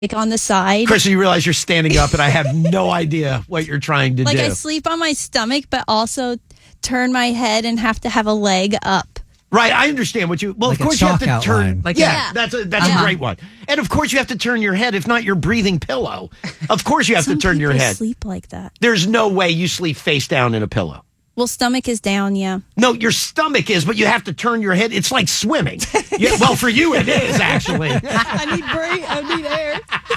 on the side. Kristen, you realize you're standing up, and I have no idea what you're trying to do. I sleep on my stomach, but also turn my head and have to have a leg up. Right, I understand what you. Well, like of course you have to turn. Like that's a great one. And of course you have to turn your head. If not, you're breathing pillow. Of course you have to turn your head. Sleep like that. There's no way you sleep face down in a pillow. Well, stomach is down, yeah. No, your stomach is, but you have to turn your head. It's like swimming. Yeah, well, for you it is actually. I need air.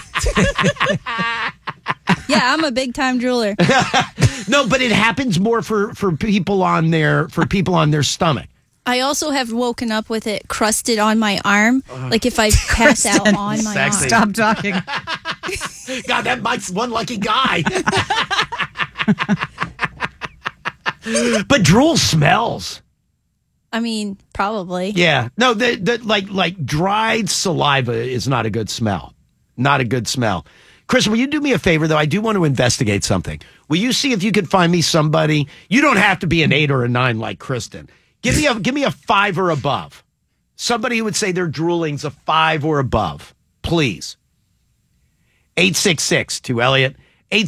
Yeah, I'm a big time drooler. No, but it happens more for people on their stomach. I also have woken up with it crusted on my arm, like if I pass out on my arm. Stop talking. God, that Mike's one lucky guy. But drool smells. I mean, probably. Yeah. No, like dried saliva is not a good smell. Not a good smell. Chris, will you do me a favor, though? I do want to investigate something. Will you see if you could find me somebody? You don't have to be an 8 or a 9 like Kristen. Give me a 5 or above. Somebody who would say their drooling's a 5 or above. Please. 866 to Elliot.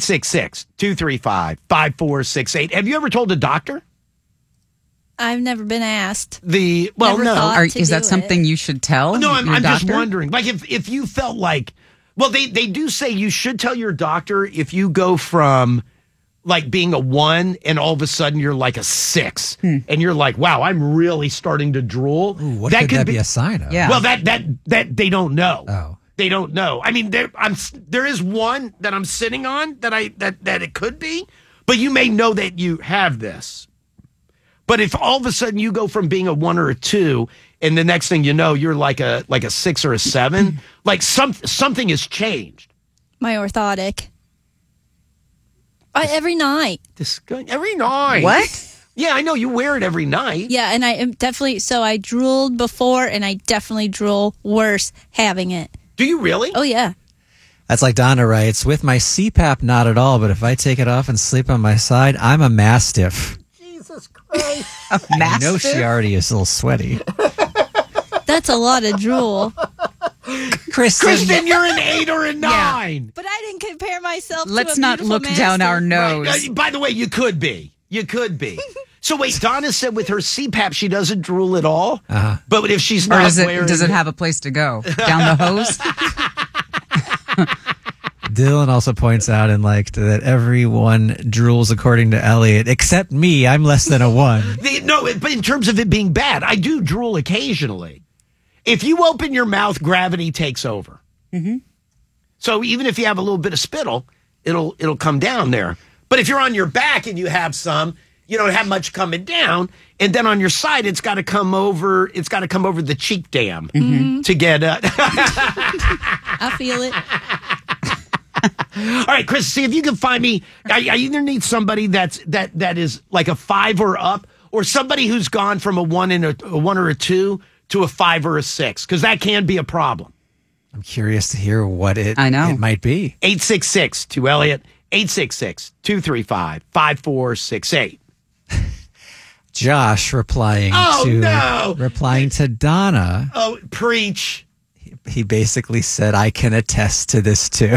866-235-5468. Have you ever told a doctor? I've never been asked. Is that something you should tell? No, I'm doctor? just wondering. Like if you felt like, well, they do say you should tell your doctor if you go from like being a 1 and all of a sudden you're like a 6 and you're like, wow, I'm really starting to drool. Ooh, what could that be a sign of? Yeah. Well, that they don't know. Oh. They don't know. I mean, there is one that I'm sitting on that it could be, but you may know that you have this. But if all of a sudden you go from being a 1 or a 2, and the next thing you know, you're like a 6 or a 7, like something has changed. My orthotic. Every night. Every night. What? Yeah, I know you wear it every night. Yeah, and I am definitely, so I drooled before, and I definitely drool worse having it. Do you really? Oh, yeah. That's like Donna writes, with my CPAP, not at all, but if I take it off and sleep on my side, I'm a mastiff. Jesus Christ. A mastiff? I know she already is a little sweaty. That's a lot of drool. Kristen, you're an 8 or a 9. Yeah. But I didn't compare myself Let's to a not beautiful look down our mastiff. nose. Right. By the way, you could be. So wait, Donna said with her CPAP she doesn't drool at all. But if she's not does it have a place to go down the hose? Dylan also points out that everyone drools according to Elliot, except me. I'm less than a 1. But in terms of it being bad, I do drool occasionally. If you open your mouth, gravity takes over. Mm-hmm. So even if you have a little bit of spittle, it'll come down there. But if you're on your back and you have some, you don't have much coming down, and then on your side, it's got to come over. It's got to come over the cheek dam to get. I feel it. All right, Chris. See if you can find me. I either need somebody that is like a 5 or up, or somebody who's gone from a 1 and a 1 or a 2 to a 5 or a 6, because that can be a problem. I'm curious to hear what it might be. 866 to Elliot. 866-235-5468. Josh replying to Donna. Oh, preach. He basically said, I can attest to this too.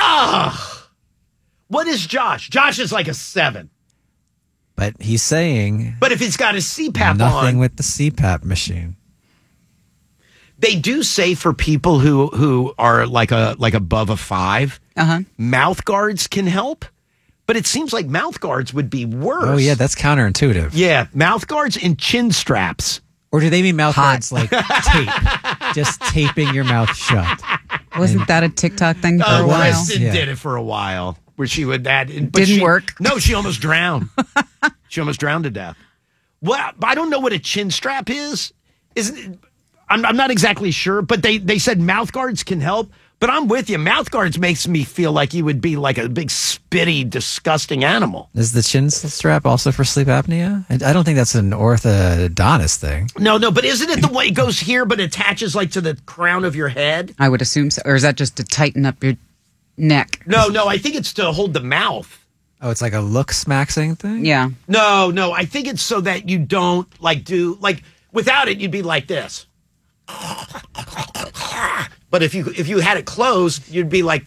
What is Josh? Josh is like a 7. But he's saying, but if he's got his CPAP nothing with the CPAP machine. They do say for people who are like above a 5, mouth guards can help. But it seems like mouth guards would be worse. Oh, yeah, that's counterintuitive. Yeah, mouth guards and chin straps. Or do they mean mouth guards like tape? Just taping your mouth shut. Wasn't that a TikTok thing for a while? Kristen did it for a while, where she would add. Didn't work. No, she almost drowned. She almost drowned to death. Well, I don't know what a chin strap is. I'm not exactly sure, but they said mouth guards can help. But I'm with you. Mouth guards makes me feel like you would be like a big spitty, disgusting animal. Is the chin strap also for sleep apnea? I don't think that's an orthodontist thing. No, but isn't it the way it goes here but attaches like to the crown of your head? I would assume so. Or is that just to tighten up your neck? No, I think it's to hold the mouth. Oh, it's like a look-smaxing thing? Yeah. No, I think it's so that you don't without it, you'd be like this. But if you had it closed, you'd be like